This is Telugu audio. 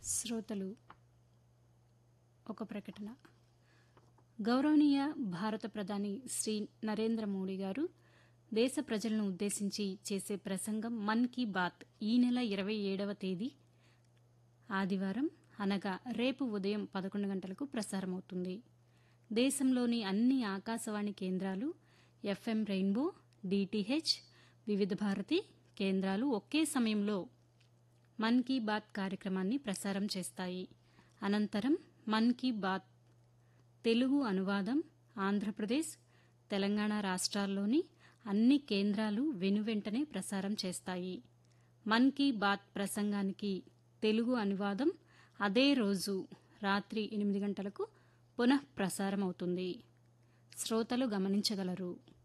శ్రోతలు ఒక ప్రకటన. గౌరవనీయ భారత ప్రధాని శ్రీ నరేంద్ర మోడీ గారు దేశ ప్రజలను ఉద్దేశించి చేసే ప్రసంగం మన్ కీ బాత్ ఈ నెల 27వ తేదీ ఆదివారం అనగా రేపు ఉదయం 11 గంటలకు ప్రసారమవుతుంది. దేశంలోని అన్ని ఆకాశవాణి కేంద్రాలు, ఎఫ్ఎం రెయిన్బో, డిటిహెచ్, వివిధ భారతి కేంద్రాలు ఒకే సమయంలో మన్ కీ బాత్ కార్యక్రమాన్ని ప్రసారం చేస్తాయి. అనంతరం మన్ కీ బాత్ తెలుగు అనువాదం ఆంధ్రప్రదేశ్, తెలంగాణ రాష్ట్రాల్లోని అన్ని కేంద్రాలు వెనువెంటనే ప్రసారం చేస్తాయి. మన్ కీ బాత్ ప్రసంగానికి తెలుగు అనువాదం అదే రోజు రాత్రి 8 గంటలకు పునః ప్రసారమవుతుంది. శ్రోతలు గమనించగలరు.